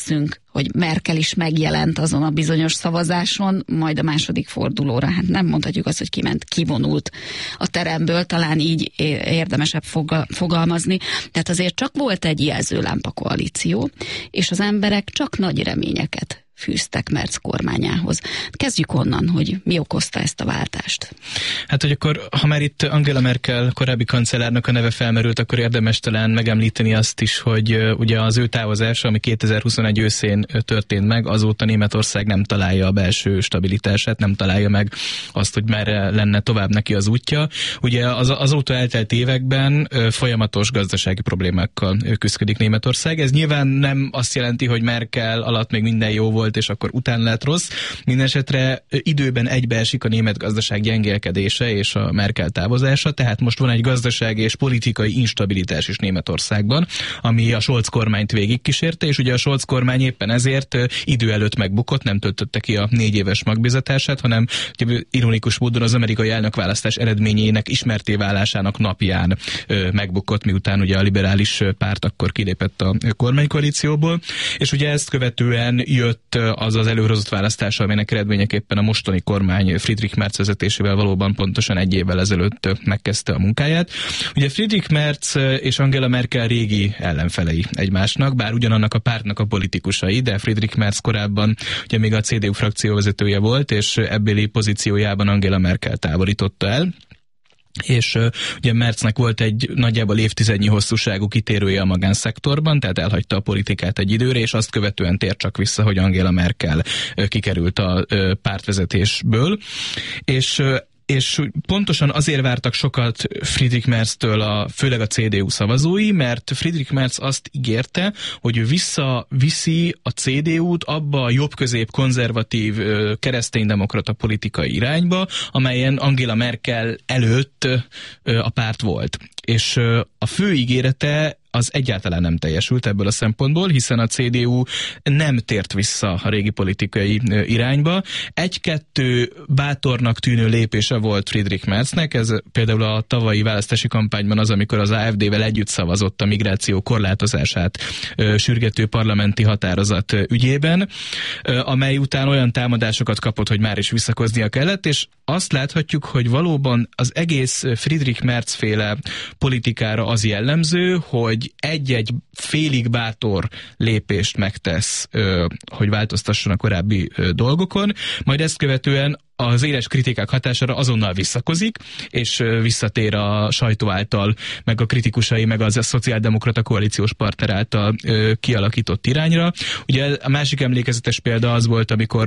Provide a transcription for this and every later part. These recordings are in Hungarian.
hogy Merkel is megjelent azon a bizonyos szavazáson, majd a második fordulóra, hát nem mondhatjuk azt, hogy kivonult a teremből, talán így érdemesebb fogalmazni. Tehát azért csak volt egy jelzőlámpa koalíció, és az emberek csak nagy reményeket fűztek Merz kormányához. Kezdjük onnan, hogy mi okozta ezt a váltást. Hát, hogy akkor, ha már itt Angela Merkel korábbi kancellárnak a neve felmerült, akkor érdemes talán megemlíteni azt is, hogy ugye az ő távozása, ami 2021 őszén történt meg, azóta Németország nem találja a belső stabilitását, nem találja meg azt, hogy merre lenne tovább neki az útja. Ugye azóta eltelt években folyamatos gazdasági problémákkal küszködik Németország. Ez nyilván nem azt jelenti, hogy Merkel alatt még minden jó volt, és akkor utána lett rossz. Mindenesetre időben egybeesik a német gazdaság gyengélkedése és a Merkel távozása, tehát most van egy gazdasági és politikai instabilitás is Németországban, ami a Scholz kormányt végigkísérte, és ugye a Scholz kormány éppen ezért idő előtt megbukott, nem töltötte ki a 4 éves megbízatását, hanem ironikus módon az amerikai elnökválasztás eredményének ismertté válásának napján megbukott, miután ugye a liberális párt akkor kilépett a kormánykoalícióból, és ugye ezt követően jött az az előhozott választás, aminek eredményeképpen a mostani kormány Friedrich Merz vezetésével valóban pontosan 1 évvel ezelőtt megkezdte a munkáját. Ugye Friedrich Merz és Angela Merkel régi ellenfelei egymásnak, bár ugyanannak a pártnak a politikusai, de Friedrich Merz korábban ugye még a CDU frakció vezetője volt, és ebbéli pozíciójában Angela Merkel távolította el. És ugye Merznek volt egy nagyjából évtizednyi hosszúságú kitérője a magánszektorban, tehát elhagyta a politikát egy időre, és azt követően tér csak vissza, hogy Angela Merkel kikerült a pártvezetésből, és pontosan azért vártak sokat Friedrich Merztől főleg a CDU szavazói, mert Friedrich Merz azt ígérte, hogy ő visszaviszi a CDU-t abba a jobb-közép konzervatív kereszténydemokrata politikai irányba, amelyen Angela Merkel előtt a párt volt. És a fő ígérete az egyáltalán nem teljesült ebből a szempontból, hiszen a CDU nem tért vissza a régi politikai irányba. 1-2 bátornak tűnő lépése volt Friedrich Merznek, ez például a tavalyi választási kampányban az, amikor az AfD-vel együtt szavazott a migráció korlátozását sürgető parlamenti határozat ügyében, amely után olyan támadásokat kapott, hogy már is visszakoznia kellett, és azt láthatjuk, hogy valóban az egész Friedrich Merz féle politikára az jellemző, hogy egy-egy félig bátor lépést megtesz, hogy változtasson a korábbi dolgokon, majd ezt követően az éles kritikák hatására azonnal visszakozik, és visszatér a sajtó által, meg a kritikusai, meg az a szociáldemokrata koalíciós partner által kialakított irányra. Ugye a másik emlékezetes példa az volt, amikor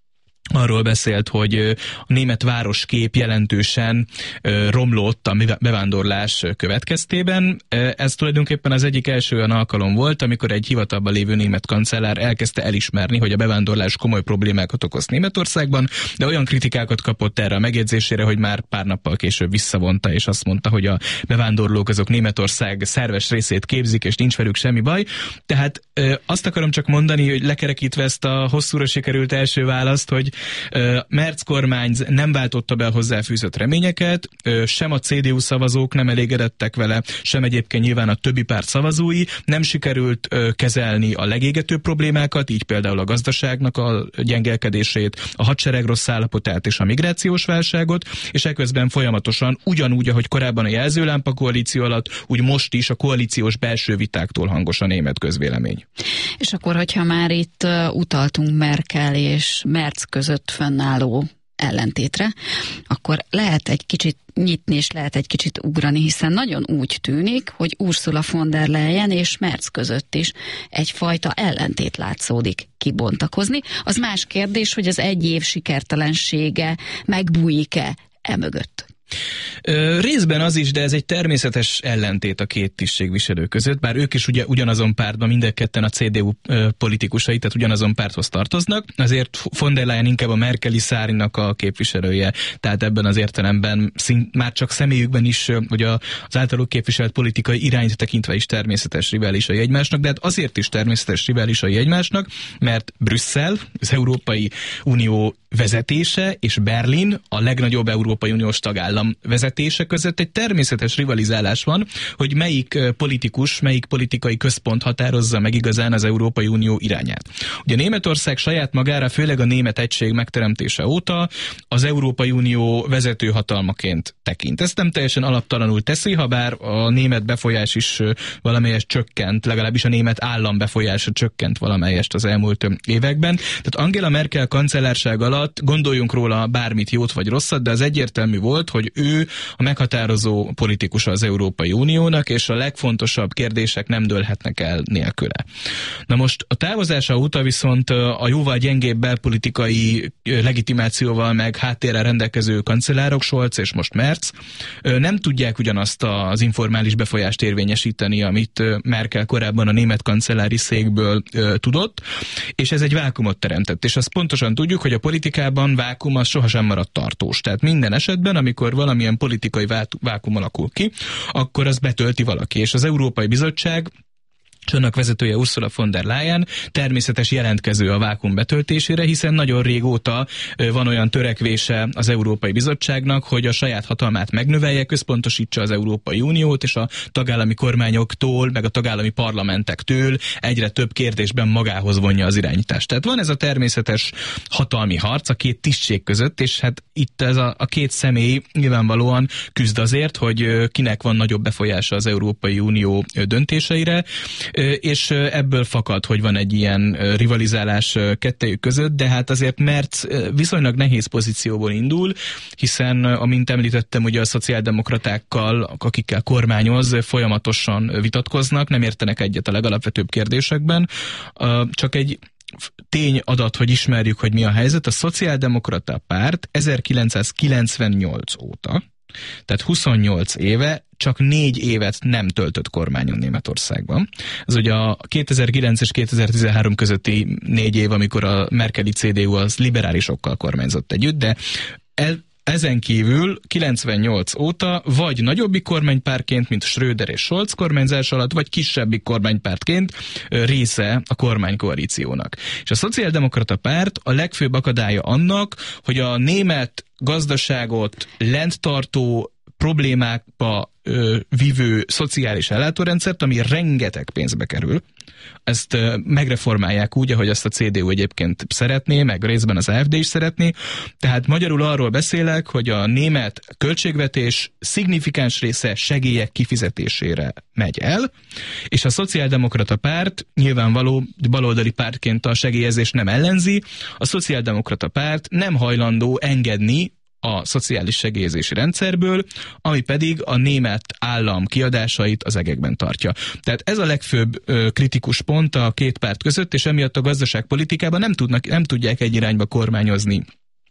arról beszélt, hogy a német városkép jelentősen romlott a bevándorlás következtében. Ez tulajdonképpen az egyik első olyan alkalom volt, amikor egy hivatalban lévő német kancellár elkezdte elismerni, hogy a bevándorlás komoly problémákat okoz Németországban, de olyan kritikákat kapott erre a megjegyzésére, hogy már pár nappal később visszavonta, és azt mondta, hogy a bevándorlók azok Németország szerves részét képzik, és nincs velük semmi baj. Tehát azt akarom csak mondani, hogy lekerekítve ezt a hosszúra sikerült első választ, hogy Merz kormány nem váltotta be a hozzáfűzött reményeket, sem a CDU szavazók nem elégedettek vele, sem egyébként nyilván a többi párt szavazói, nem sikerült kezelni a legégetőbb problémákat, így például a gazdaságnak a gyengelkedését, a hadsereg rossz állapotát és a migrációs válságot, és eközben folyamatosan ugyanúgy, ahogy korábban a jelzőlámpa koalíció alatt, úgy most is a koalíciós belső vitáktól hangos a német közvélemény. És akkor, hogyha már itt utaltunk Merkel és Merz között fennálló ellentétre, akkor lehet egy kicsit nyitni, és lehet egy kicsit ugrani, hiszen nagyon úgy tűnik, hogy Ursula von der Leyen és Merz között is egyfajta ellentét látszódik kibontakozni. Az más kérdés, hogy az 1 év sikertelensége megbújik-e emögött. Részben az is, de ez egy természetes ellentét a két tisztségviselő között, bár ők is ugye ugyanazon pártban, mindketten a CDU politikusai, tehát ugyanazon párthoz tartoznak, azért von der Leyen inkább a merkeli szárnynak a képviselője, tehát ebben az értelemben már csak személyükben is, hogy az általuk képviselt politikai irányt tekintve is természetes riválisai egymásnak, de hát azért is természetes riválisai egymásnak, mert Brüsszel, az Európai Unió vezetése és Berlin, a legnagyobb Európai Uniós tagállam vezetése között egy természetes rivalizálás van, hogy melyik politikus, melyik politikai központ határozza meg igazán az Európai Unió irányát. Ugye Németország saját magára, főleg a német egység megteremtése óta az Európai Unió vezető hatalmaként tekint. Ezt nem teljesen alaptalanul teszi, ha bár a német befolyás is valamelyest csökkent, legalábbis a német állam befolyása csökkent valamelyest az elmúlt években. Tehát Angela Merkel kancellárság alatt gondoljunk róla bármit, jót vagy rosszat, de az egyértelmű volt, hogy ő a meghatározó politikusa az Európai Uniónak, és a legfontosabb kérdések nem dőlhetnek el nélküle. Na most a távozása óta viszont a jóval gyengébb belpolitikai legitimációval meg háttérrel rendelkező kancellárok, Scholz és most Merz nem tudják ugyanazt az informális befolyást érvényesíteni, amit Merkel korábban a német kancellári székből tudott, és ez egy vákumot teremtett. És azt pontosan tudjuk, hogy a politikában vákum az sohasem marad tartós. Tehát minden esetben, amikor valamilyen politikai vákum alakul ki, akkor az betölti valaki. És az Európai Bizottság és annak vezetője Ursula von der Leyen természetes jelentkező a vákum betöltésére, hiszen nagyon régóta van olyan törekvése az Európai Bizottságnak, hogy a saját hatalmát megnövelje, központosítsa az Európai Uniót, és a tagállami kormányoktól, meg a tagállami parlamentektől egyre több kérdésben magához vonja az irányítást. Tehát van ez a természetes hatalmi harc a két tisztség között, és hát itt ez a két személy nyilvánvalóan küzd azért, hogy kinek van nagyobb befolyása az Európai Unió döntéseire, és ebből fakad, hogy van egy ilyen rivalizálás kettejük között, de hát azért Merz viszonylag nehéz pozícióból indul, hiszen, amint említettem, ugye a szociáldemokratákkal, akikkel kormányoz, folyamatosan vitatkoznak, nem értenek egyet a legalapvetőbb kérdésekben. Csak egy tényadat, hogy ismerjük, hogy mi a helyzet. A szociáldemokrata párt 1998 óta, tehát 28 éve csak 4 évet nem töltött kormányon Németországban. Ez ugye a 2009 és 2013 közötti 4 év, amikor a merkeli CDU az liberálisokkal kormányzott együtt, de ezen kívül 98 óta vagy nagyobbik kormánypártként, mint Schröder és Scholz kormányzás alatt, vagy kisebbik kormánypártként része a kormánykoalíciónak. És a szociáldemokrata párt a legfőbb akadálya annak, hogy a német gazdaságot lenttartó problémákba vívő szociális ellátórendszert, ami rengeteg pénzbe kerül, ezt megreformálják úgy, ahogy azt a CDU egyébként szeretné, meg részben az AfD is szeretné. Tehát magyarul arról beszélek, hogy a német költségvetés szignifikáns része segélyek kifizetésére megy el, és a szociáldemokrata párt nyilvánvaló baloldali pártként a segélyezést nem ellenzi, a szociáldemokrata párt nem hajlandó engedni a szociális segélyezési rendszerből, ami pedig a német állam kiadásait az egekben tartja. Tehát ez a legfőbb kritikus pont a két párt között, és emiatt a gazdaságpolitikában nem tudják egy irányba kormányozni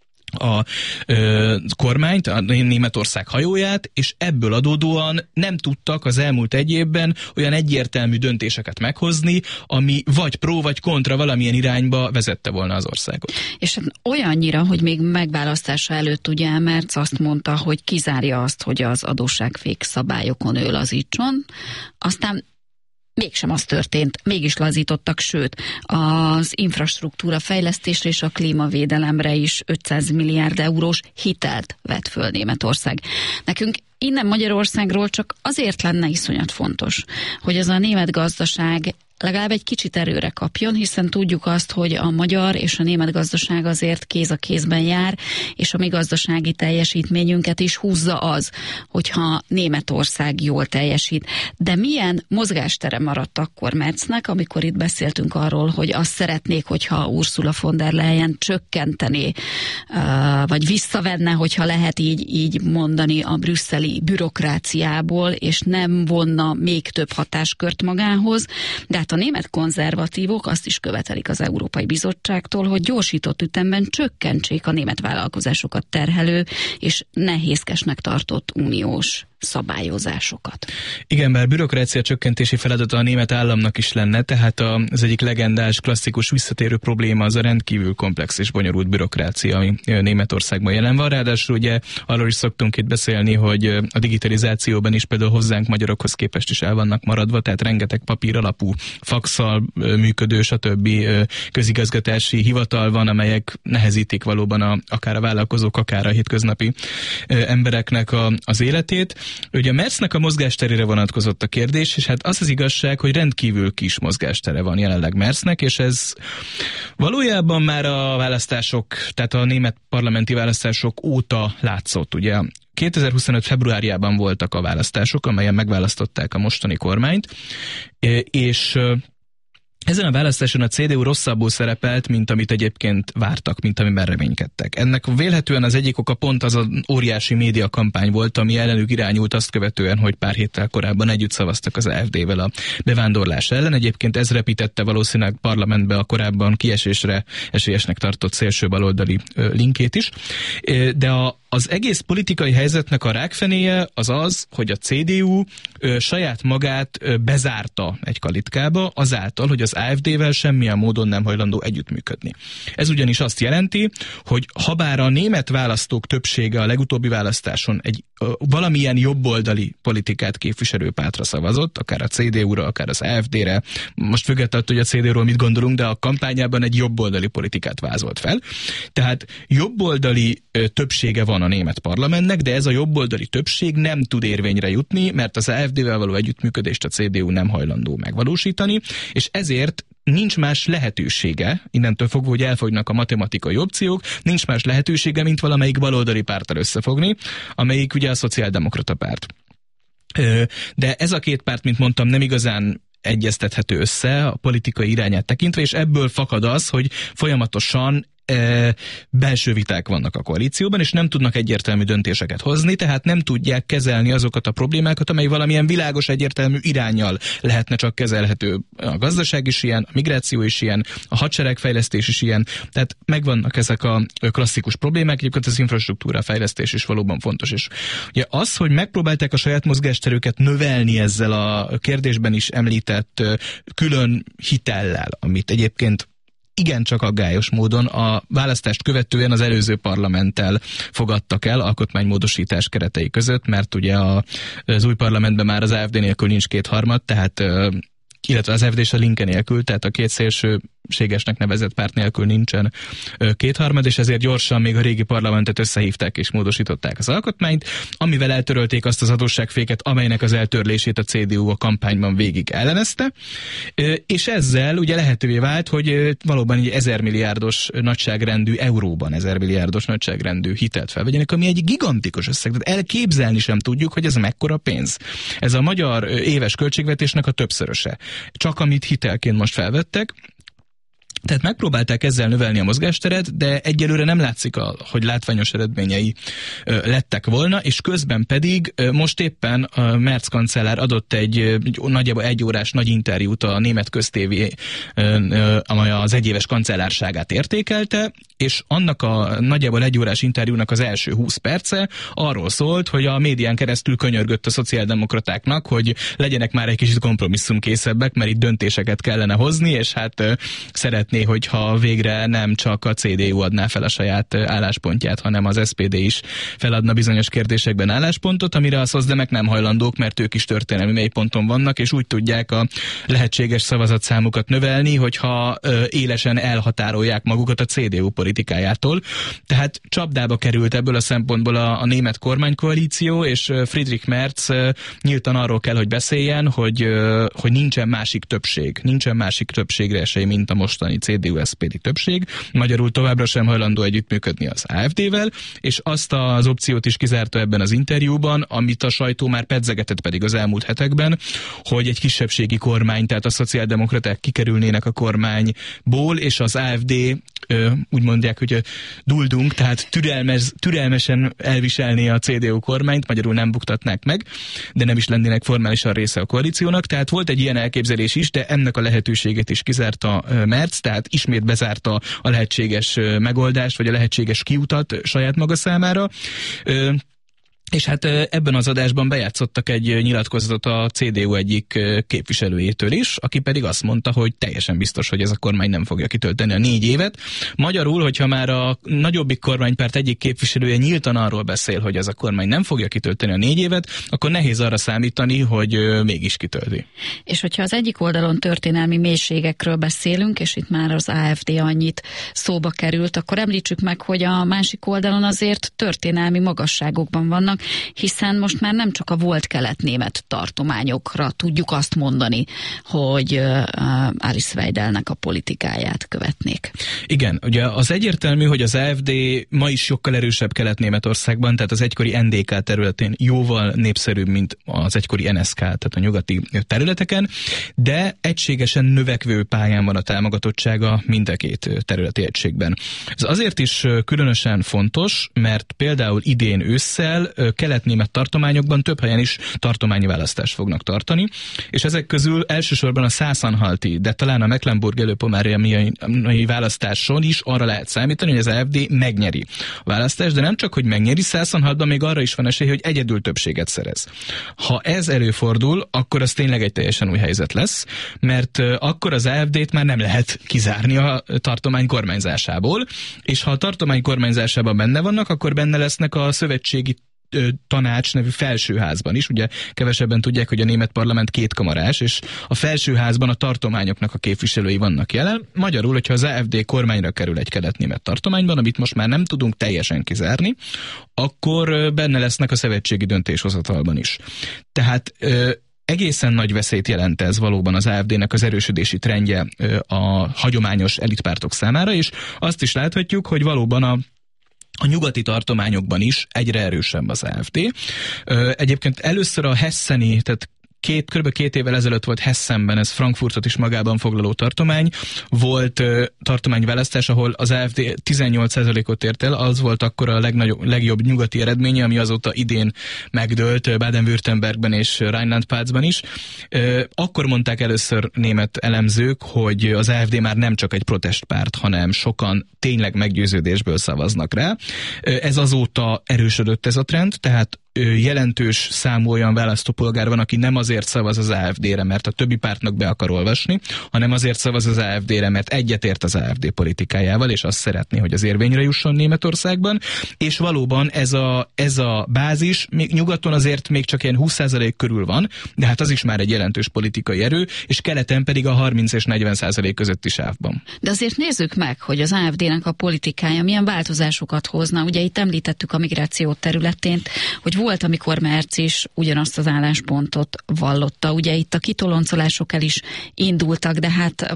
a kormányt, a Németország hajóját, és ebből adódóan nem tudtak az elmúlt egy évben olyan egyértelmű döntéseket meghozni, ami vagy pró, vagy kontra valamilyen irányba vezette volna az országot. És olyannyira, hogy még megválasztása előtt ugye Merz azt mondta, hogy kizárja azt, hogy az adósságfék szabályokon ő lazítson, aztán mégsem az történt, mégis lazítottak, sőt, az infrastruktúra fejlesztésre és a klímavédelemre is 500 milliárd eurós hitelt vett föl Németország. Nekünk innen Magyarországról csak azért lenne iszonyat fontos, hogy ez a német gazdaság legalább egy kicsit erőre kapjon, hiszen tudjuk azt, hogy a magyar és a német gazdaság azért kéz a kézben jár, és a mi gazdasági teljesítményünket is húzza az, hogyha Németország jól teljesít. De milyen mozgástere maradt akkor Merznek, amikor itt beszéltünk arról, hogy azt szeretnék, hogyha Ursula von der Leyen csökkentené, vagy visszavenne, hogyha lehet így mondani, a brüsszeli bürokráciából, és nem vonna még több hatáskört magához, de a német konzervatívok azt is követelik az Európai Bizottságtól, hogy gyorsított ütemben csökkentsék a német vállalkozásokat terhelő és nehézkesnek tartott uniós szabályozásokat. Igen, bár bürokrácia csökkentési feladata a német államnak is lenne, tehát az egyik legendás, klasszikus visszatérő probléma az a rendkívül komplex és bonyolult bürokrácia, ami Németországban jelen van. Ráadásul ugye arról is szoktunk itt beszélni, hogy a digitalizációban is például hozzánk magyarokhoz képest is el vannak maradva, tehát rengeteg papír alapú, faxal működő, stb. Közigazgatási hivatal van, amelyek nehezítik valóban akár a vállalkozók, akár a hétköznapi embereknek az életét. Ugye Merznek a mozgásterére vonatkozott a kérdés, és hát az igazság, hogy rendkívül kis mozgástere van jelenleg Merznek, és ez valójában már a választások, tehát a német parlamenti választások óta látszott, ugye. 2025. februárjában voltak a választások, amelyen megválasztották a mostani kormányt, és ezen a választáson a CDU rosszabbul szerepelt, mint amit egyébként vártak, mint amiben reménykedtek. Ennek vélhetően az egyik oka pont az a óriási médiakampány volt, ami ellenük irányult azt követően, hogy pár héttel korábban együtt szavaztak az AfD-vel a bevándorlás ellen. Egyébként ez repítette valószínűleg parlamentbe a korábban kiesésre esélyesnek tartott szélső baloldali linkét is. De az egész politikai helyzetnek a rákfenéje az, hogy a CDU saját magát bezárta egy kalitkába azáltal, hogy az AfD-vel semmilyen módon nem hajlandó együttműködni. Ez ugyanis azt jelenti, hogy habár a német választók többsége a legutóbbi választáson egy valamilyen jobboldali politikát képviselő pártra szavazott, akár a CDU-ra, akár az AfD-re, most függetlenül, hogy a CDU-ról mit gondolunk, de a kampányában egy jobboldali politikát vázolt fel. Tehát jobboldali többsége van a német parlamentnek, de ez a jobboldali többség nem tud érvényre jutni, mert az AfD-vel való együttműködést a CDU nem hajlandó megvalósítani, és ezért nincs más lehetősége, innentől fogva, hogy elfogynak a matematikai opciók, nincs más lehetősége, mint valamelyik baloldali párttal összefogni, amelyik ugye a szociáldemokrata párt. De ez a két párt, mint mondtam, nem igazán egyeztethető össze a politikai irányát tekintve, és ebből fakad az, hogy folyamatosan belső viták vannak a koalícióban, és nem tudnak egyértelmű döntéseket hozni, tehát nem tudják kezelni azokat a problémákat, amely valamilyen világos, egyértelmű iránnyal lehetne csak kezelhető. A gazdaság is ilyen, a migráció is ilyen, a hadseregfejlesztés is ilyen, tehát megvannak ezek a klasszikus problémák, egyébként az infrastruktúra fejlesztés is valóban fontos. És ugye az, hogy megpróbálták a saját mozgásterüket növelni ezzel a kérdésben is említett külön hitellel, amit egyébként igencsak aggályos módon a választást követően az előző parlamenttel fogadtak el alkotmánymódosítás keretei között, mert ugye az új parlamentben már az AfD nélkül nincs kétharmad, tehát illetve az AfD és a Linke nélkül, tehát a két szélsőségesnek nevezett párt nélkül nincsen kétharmad, és ezért gyorsan még a régi parlamentet összehívták és módosították az alkotmányt, amivel eltörölték azt az adósságféket, amelynek az eltörlését a CDU a kampányban végig ellenezte, és ezzel ugye lehetővé vált, hogy valóban egy 1000 milliárdos nagyságrendű, euróban 1000 milliárdos nagyságrendű hitelt felvegyenek, ami egy gigantikus összeg, tehát elképzelni sem tudjuk, hogy ez mekkora pénz. Ez a magyar éves költségvetésnek a többszöröse. Csak amit hitelként most felvettek, tehát megpróbálták ezzel növelni a mozgásteret, de egyelőre nem látszik, hogy látványos eredményei lettek volna, és közben pedig most éppen a Merz kancellár adott egy nagyjából 1 órás nagy interjút a német köztévé, amely az egyéves kancellárságát értékelte, és annak a nagyjából 1 órás interjúnak az első 20 perce arról szólt, hogy a médián keresztül könyörgött a szociáldemokratáknak, hogy legyenek már egy kicsit kompromisszumkészebbek, mert itt döntéseket kellene hozni, és hát szeretné, hogyha végre nem csak a CDU adná fel a saját álláspontját, hanem az SPD is feladna bizonyos kérdésekben álláspontot, amire a szozdemek nem hajlandók, mert ők is történelmi mélyponton vannak, és úgy tudják a lehetséges szavazatszámukat növelni, hogyha élesen elhatárolják magukat a CDU politikájától. Tehát csapdába került ebből a szempontból a német kormánykoalíció, és Friedrich Merz nyíltan arról kell, hogy beszéljen, hogy nincsen másik többség. Nincsen másik többségre esély, mint a mostani CDU-SPD többség. Magyarul továbbra sem hajlandó együttműködni az AfD-vel, és azt az opciót is kizárta ebben az interjúban, amit a sajtó már pedzegetett pedig az elmúlt hetekben, hogy egy kisebbségi kormány, tehát a szociáldemokraták kikerülnének a kormányból, és az AfD úgy mondják, hogy duldunk, tehát türelmesen elviselné a CDU kormányt, magyarul nem buktatnák meg, de nem is lennének formálisan része a koalíciónak, tehát volt egy ilyen elképzelés is, de ennek a lehetőségét is kizárta Merz, tehát ismét bezárta a lehetséges megoldást, vagy a lehetséges kiutat saját maga számára. És hát ebben az adásban bejátszottak egy nyilatkozatot a CDU egyik képviselőjétől is, aki pedig azt mondta, hogy teljesen biztos, hogy ez a kormány nem fogja kitölteni a 4 évet. Magyarul, hogyha már a nagyobbik kormánypárt egyik képviselője nyíltan arról beszél, hogy ez a kormány nem fogja kitölteni a 4 évet, akkor nehéz arra számítani, hogy mégis kitölti. És hogyha az egyik oldalon történelmi mélységekről beszélünk, és itt már az AfD annyit szóba került, akkor említsük meg, hogy a másik oldalon azért történelmi magasságokban vannak, hiszen most már nem csak a volt kelet-német tartományokra tudjuk azt mondani, hogy Alice Weidelnek a politikáját követnék. Igen, ugye az egyértelmű, hogy az AfD ma is sokkal erősebb Kelet-Németországban, tehát az egykori NDK területén jóval népszerűbb, mint az egykori NSK, tehát a nyugati területeken, de egységesen növekvő pályán van a támogatottsága mind a két területi egységben. Ez azért is különösen fontos, mert például idén ősszel kelet-német tartományokban több helyen is tartományi választást fognak tartani, és ezek közül elsősorban a Sachsen-Anhalti, de talán a Mecklenburg-Előpomeraniai választáson is arra lehet számítani, hogy az AfD megnyeri a választást, de nem csak, hogy megnyeri, Sachsen-Anhaltban még arra is van esély, hogy egyedül többséget szerez. Ha ez előfordul, akkor az tényleg egy teljesen új helyzet lesz, mert akkor az AfD-t már nem lehet kizárni a tartomány kormányzásából, és ha a tartomány kormányzásában benne vannak, akkor benne lesznek a szövetségi tanács nevű felsőházban is. Ugye kevesebben tudják, hogy a német parlament kétkamarás, és a felsőházban a tartományoknak a képviselői vannak jelen. Magyarul, hogyha az AfD kormányra kerül egy kelet-német tartományban, amit most már nem tudunk teljesen kizárni, akkor benne lesznek a szövetségi döntéshozatalban is. Tehát egészen nagy veszélyt jelent ez valóban az AfD-nek az erősödési trendje a hagyományos elitpártok számára, és azt is láthatjuk, hogy valóban a nyugati tartományokban is egyre erősebb az AfD. Egyébként először a hesseni, tehát kb. 2 évvel ezelőtt volt Hessenben, ez Frankfurtot is magában foglaló tartomány, volt tartományválasztás, ahol az AfD 18%-ot ért el, az volt akkor a legjobb nyugati eredménye, ami azóta idén megdőlt Baden-Württembergben és Rheinland-Pfalzban is. Akkor mondták először német elemzők, hogy az AfD már nem csak egy protestpárt, hanem sokan tényleg meggyőződésből szavaznak rá. Ez azóta erősödött ez a trend, tehát jelentős számú olyan választópolgár van, aki nem azért szavaz az AfD-re, mert a többi pártnak be akar olvasni, hanem azért szavaz az AfD-re, mert egyetért az AfD politikájával, és azt szeretné, hogy az érvényre jusson Németországban, és valóban ez a bázis még nyugaton azért még csak ilyen 20% körül van, de hát az is már egy jelentős politikai erő, és keleten pedig a 30 és 40% közötti sávban. De azért nézzük meg, hogy az AfD-nek a politikája milyen változásokat hozna. Ugye itt említettük a migráció területén, hogy volt, amikor Merz is ugyanazt az álláspontot vallotta. Ugye itt a kitoloncolások el is indultak, de hát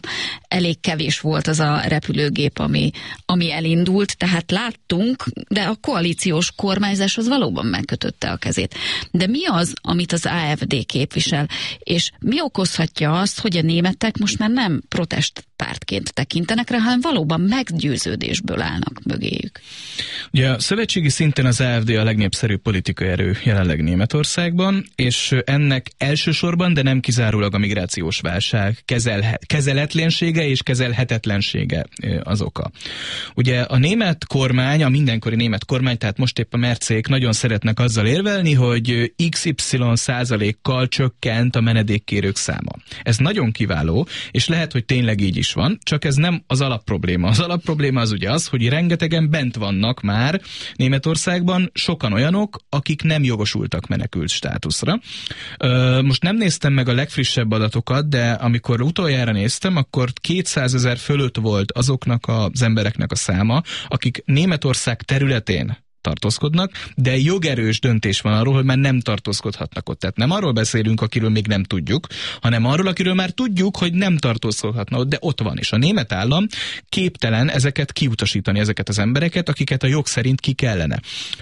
elég kevés volt az a repülőgép, ami elindult, tehát láttunk, de a koalíciós kormányzás az valóban megkötötte a kezét. De mi az, amit az AfD képvisel, és mi okozhatja azt, hogy a németek most már nem protestpártként tekintenek rá, hanem valóban meggyőződésből állnak mögéjük? Ugye a szövetségi szinten az AfD a legnépszerűbb politikai erő jelenleg Németországban, és ennek elsősorban, de nem kizárólag a migrációs válság kezeletlensége és kezelhetetlensége az oka. Ugye a német kormány, a mindenkori német kormány, tehát most épp a Merzék nagyon szeretnek azzal érvelni, hogy XY% csökkent a menedékkérők száma. Ez nagyon kiváló, és lehet, hogy tényleg így is van, csak ez nem az alapprobléma. Az alapprobléma az ugye az, hogy rengetegen bent vannak már Németországban, sokan olyanok, akik nem jogosultak menekült státuszra. Most nem néztem meg a legfrissebb adatokat, de amikor utoljára néztem, akkor 200 000 fölött volt azoknak az embereknek a száma, akik Németország területén tartózkodnak, de jogerős döntés van arról, hogy már nem tartózkodhatnak ott. Tehát nem arról beszélünk, akiről még nem tudjuk, hanem arról, akiről már tudjuk, hogy nem tartózkodhatna ott, de ott van. És a német állam képtelen kiutasítani ezeket az embereket, akiket a jog szerint ki kellene.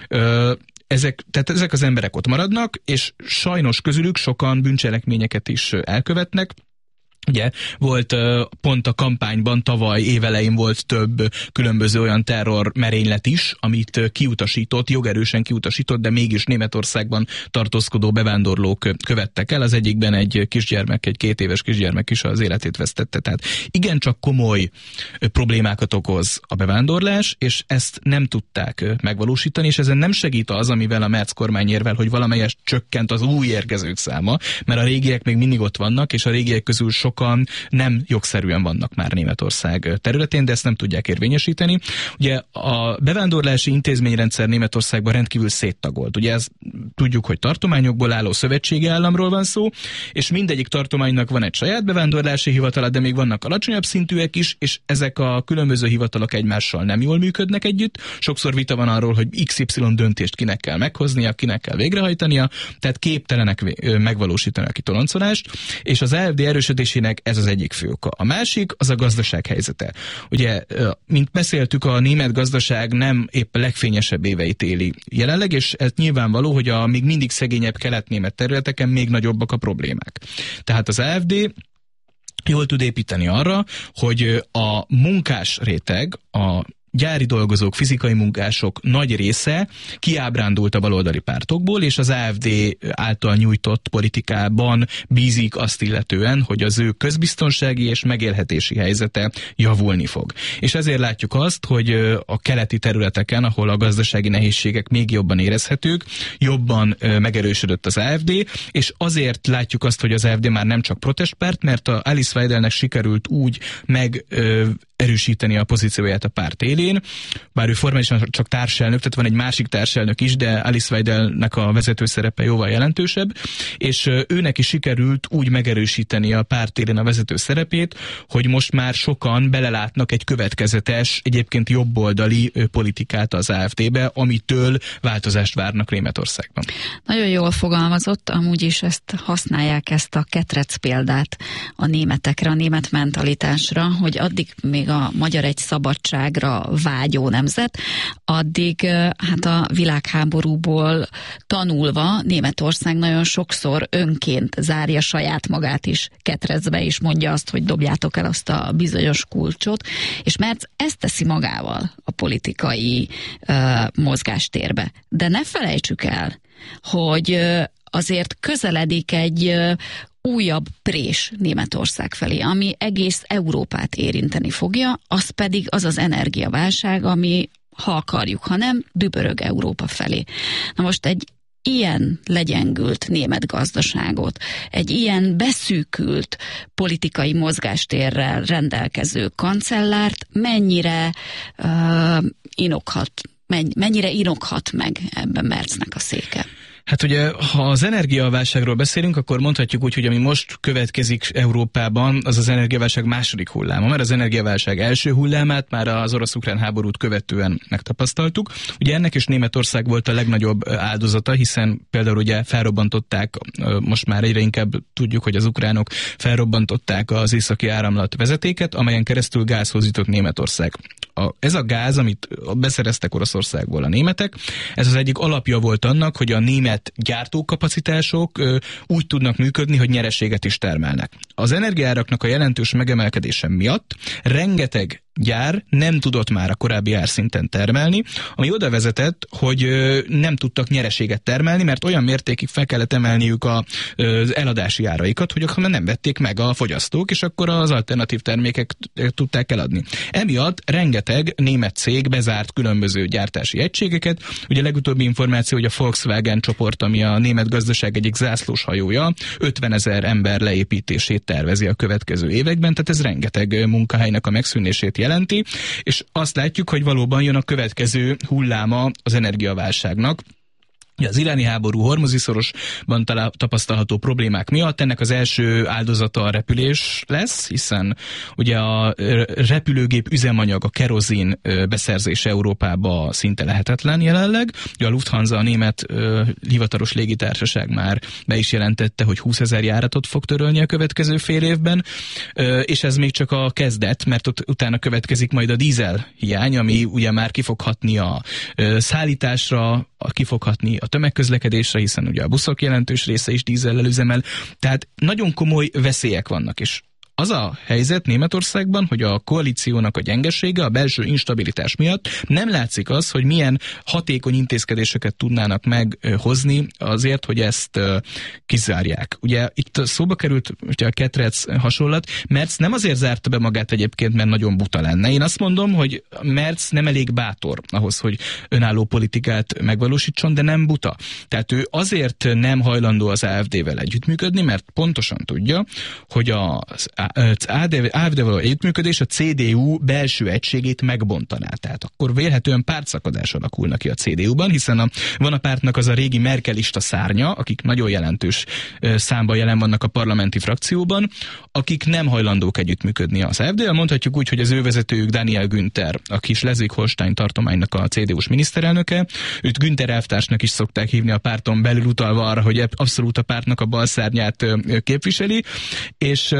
Tehát ezek az emberek ott maradnak, és sajnos közülük sokan bűncselekményeket is elkövetnek, Ugye volt pont a kampányban tavaly évelején volt több különböző olyan terror merénylet is, amit kiutasított, jogerősen kiutasított, de mégis Németországban tartózkodó bevándorlók követtek el. Az egyikben egy kisgyermek, egy 2 éves kisgyermek is az életét vesztette. Tehát igencsak komoly problémákat okoz a bevándorlás, és ezt nem tudták megvalósítani, és ezen nem segít az, amivel a Merz kormány érvel, hogy valamelyest csökkent az új érkezők száma, mert a régiek még mindig ott vannak, és a régiek közül sokan nem jogszerűen vannak már Németország területén, de ezt nem tudják érvényesíteni. Ugye a bevándorlási intézményrendszer Németországban rendkívül széttagolt. Ugye ez tudjuk, hogy tartományokból álló szövetségi államról van szó, és mindegyik tartománynak van egy saját bevándorlási hivatala, de még vannak alacsonyabb szintűek is, és ezek a különböző hivatalok egymással nem jól működnek együtt. Sokszor vita van arról, hogy XY döntést kinek kell meghoznia, kinek kell végrehajtania, tehát képtelenek megvalósítani a kitoloncolást, és az AfD erősödésének ez az egyik fő oka. A másik az a gazdaság helyzete. Ugye, mint beszéltük, a német gazdaság nem épp a legfényesebb éveit éli jelenleg, és ez nyilvánvaló, hogy a még mindig szegényebb kelet-német területeken még nagyobbak a problémák. Tehát az AfD jól tud építeni arra, hogy a munkás réteg, a gyári dolgozók, fizikai munkások nagy része kiábrándult a baloldali pártokból, és az AfD által nyújtott politikában bízik azt illetően, hogy az ő közbiztonsági és megélhetési helyzete javulni fog. És ezért látjuk azt, hogy a keleti területeken, ahol a gazdasági nehézségek még jobban érezhetők, jobban megerősödött az AfD, és azért látjuk azt, hogy az AfD már nem csak protestpárt, mert a Alice Weidelnek sikerült úgy erősíteni a pozícióját a párt élén, bár ő formálisan csak társelnök, tehát van egy másik társelnök is, de Alice Weidelnek a vezető szerepe jóval jelentősebb, és őnek is sikerült úgy megerősíteni a párt élén a vezető szerepét, hogy most már sokan belelátnak egy következetes, egyébként jobboldali politikát az AfD-be, amitől változást várnak Németországban. Nagyon jól fogalmazott, amúgy is ezt használják, ezt a ketrec példát a németekre, a német mentalitásra, hogy addig még a magyar egy szabadságra vágyó nemzet, addig hát a világháborúból tanulva Németország nagyon sokszor önként zárja saját magát is ketrecbe, és mondja azt, hogy dobjátok el azt a bizonyos kulcsot, és mert ezt teszi magával a politikai mozgástérbe. De ne felejtsük el, hogy azért közeledik egy újabb prés Németország felé, ami egész Európát érinteni fogja, az pedig az az energiaválság, ami, ha akarjuk, ha nem, dübörög Európa felé. Na most egy ilyen legyengült német gazdaságot, egy ilyen beszűkült politikai mozgástérrel rendelkező kancellárt mennyire inokhat meg ebben Merznek a széke? Hát ugye, ha az energiaválságról beszélünk, akkor mondhatjuk úgy, hogy ami most következik Európában, az az energiaválság második hulláma, mert az energiaválság első hullámát már az orosz-ukrán háborút követően megtapasztaltuk. Ugye ennek is Németország volt a legnagyobb áldozata, hiszen például ugye felrobbantották, most már egyre inkább tudjuk, hogy az ukránok felrobbantották az északi áramlat vezetéket, amelyen keresztül gázhoz jutott Németország. Ez a gáz, amit beszereztek Oroszországból a németek, ez az egyik alapja volt annak, hogy a német gyártókapacitások úgy tudnak működni, hogy nyereséget is termelnek. Az energiaáraknak a jelentős megemelkedése miatt rengeteg gyár nem tudott már a korábbi árszinten termelni, ami oda vezetett, hogy nem tudtak nyereséget termelni, mert olyan mértékig fel kellett emelniük az eladási áraikat, hogy akkor nem vették meg a fogyasztók, és akkor az alternatív termékek tudták eladni. Emiatt rengeteg német cég bezárt különböző gyártási egységeket. Ugye a legutóbbi információ, hogy a Volkswagen csoport, ami a német gazdaság egyik zászlós hajója, 50 000 ember leépítését tervezi a következő években, tehát ez rengeteg munkahelynek a megszűnését jelenti, és azt látjuk, hogy valóban jön a következő hulláma az energiaválságnak. Az iráni háború, Hormuzi szorosban tapasztalható problémák miatt ennek az első áldozata a repülés lesz, hiszen ugye a repülőgép üzemanyag, a kerozin beszerzése Európába szinte lehetetlen jelenleg. A Lufthansa, a német hivatalos légitársaság már be is jelentette, hogy 20 000 járatot fog törölni a következő fél évben, és ez még csak a kezdet, mert ott utána következik majd a dízel hiány, ami ugye már ki fog hatni a szállításra, ki fog hatni a tömegközlekedésre, hiszen ugye a buszok jelentős része is dízellel üzemel, tehát nagyon komoly veszélyek vannak, és Az a helyzet Németországban, hogy a koalíciónak a gyengesége, a belső instabilitás miatt nem látszik az, hogy milyen hatékony intézkedéseket tudnának meghozni azért, hogy ezt kizárják. Ugye itt szóba került ugye a Ketrec hasonlat, Merz nem azért zárta be magát egyébként, mert nagyon buta lenne. Én azt mondom, hogy Merz nem elég bátor ahhoz, hogy önálló politikát megvalósítson, de nem buta. Tehát ő azért nem hajlandó az AfD-vel együttműködni, mert pontosan tudja, hogy az AfD-val együttműködés a CDU belső egységét megbontaná. Tehát akkor vélhetően pártszakadás alakulnak ki a CDU-ban, hiszen van a pártnak az a régi merkelista szárnya, akik nagyon jelentős számban jelen vannak a parlamenti frakcióban, akik nem hajlandók együttműködni az AfD-vel. Mondhatjuk úgy, hogy az ő vezetőjük Daniel Günther, aki is Schleswig-Holstein tartománynak a CDU-s miniszterelnöke. Őt Günther elvtársnak is szokták hívni a párton belül, utalva arra, hogy abszolút a pártnak a bal szárnyát képviseli, és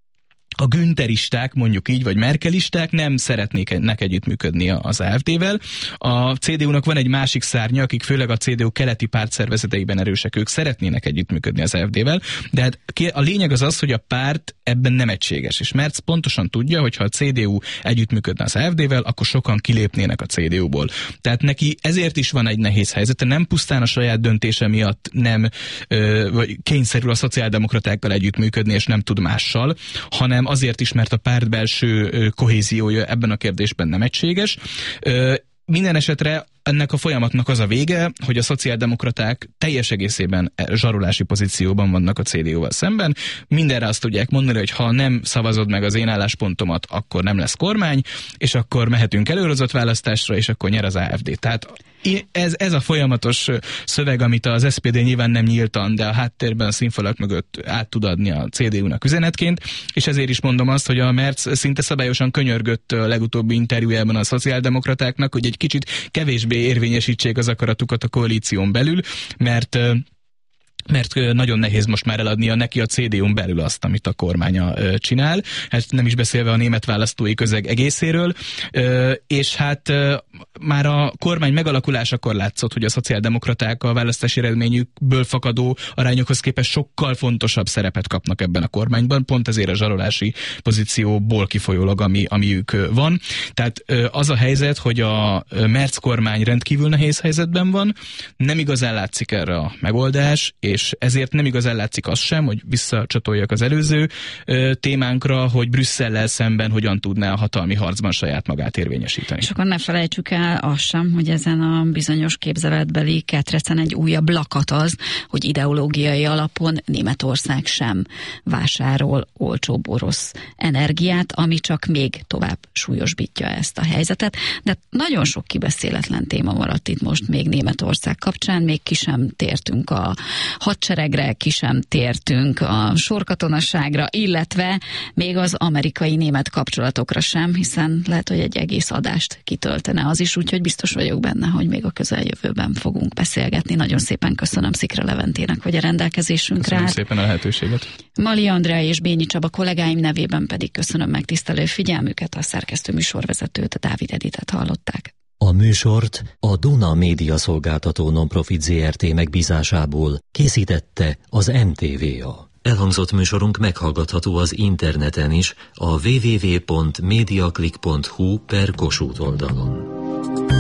a günteristák, mondjuk így, vagy merkelisták nem szeretnék együttműködni az AfD-vel. A CDU-nak van egy másik szárnya, akik főleg a CDU keleti pártszervezeteiben erősek, ők szeretnének együttműködni az AfD-vel, de hát a lényeg az az, hogy a párt ebben nem egységes, és Merz pontosan tudja, hogy ha a CDU együttműködne az AfD-vel, akkor sokan kilépnének a CDU-ból. Tehát neki ezért is van egy nehéz helyzete, nem pusztán a saját döntése miatt nem vagy kényszerül a szociáldemokratákkal együttműködni, és nem tud mással, hanem azért is, mert a párt belső kohéziója ebben a kérdésben nem egységes. Minden esetre ennek a folyamatnak az a vége, hogy a szociáldemokraták teljes egészében zsarolási pozícióban vannak a CDU-val szemben. Mindenre azt tudják mondani, hogy ha nem szavazod meg az én álláspontomat, akkor nem lesz kormány, és akkor mehetünk előrehozott választásra, és akkor nyer az AfD. Tehát ez a folyamatos szöveg, amit az SPD nyilván nem nyíltan, de a háttérben a színfalak mögött át tud adni a CDU-nak üzenetként, és ezért is mondom azt, hogy a Merz szinte szabályosan könyörgött a legutóbbi interjújában a szociáldemokratáknak, hogy egy kicsit kevésbé érvényesítsék az akaratukat a koalíción belül, mert nagyon nehéz most már eladnia neki a CDU-n belül azt, amit a kormánya csinál, hát nem is beszélve a német választói közeg egészéről, és hát már a kormány megalakulásakor látszott, hogy a szociáldemokraták a választási eredményükből fakadó arányokhoz képest sokkal fontosabb szerepet kapnak ebben a kormányban, pont ezért a zsarolási pozícióból kifolyólag, amiük van. Tehát az a helyzet, hogy a Merz kormány rendkívül nehéz helyzetben van, nem igazán látszik erre a megoldás, és ezért nem igazán látszik az sem, hogy visszacsatoljak az előző témánkra, hogy Brüsszellel szemben hogyan tudná a hatalmi harcban saját magát érvényesíteni. És akkor ne felejtsük el azt sem, hogy ezen a bizonyos képzeletbeli ketrecen egy újabb lakat az, hogy ideológiai alapon Németország sem vásárol olcsóbb orosz energiát, ami csak még tovább súlyosbítja ezt a helyzetet. De nagyon sok kibeszéletlen téma maradt itt most még Németország kapcsán, még ki sem tértünk a hadseregre, ki sem tértünk a sorkatonaságra, illetve még az amerikai-német kapcsolatokra sem, hiszen lehet, hogy egy egész adást kitöltene az is, úgyhogy biztos vagyok benne, hogy még a közeljövőben fogunk beszélgetni. Nagyon szépen köszönöm Szikra Leventének, hogy a rendelkezésünkre állt. Köszönöm szépen a lehetőséget. Mali Andrea és Bényi Csaba kollégáim nevében pedig köszönöm megtisztelő figyelmüket, a szerkesztő műsorvezetőt, Dávid Editet hallották. A műsort a Duna Média Szolgáltató Nonprofit Zrt. Megbízásából készítette az MTVA. Elhangzott műsorunk meghallgatható az interneten is, a www.mediaclick.hu/Kossuth oldalon.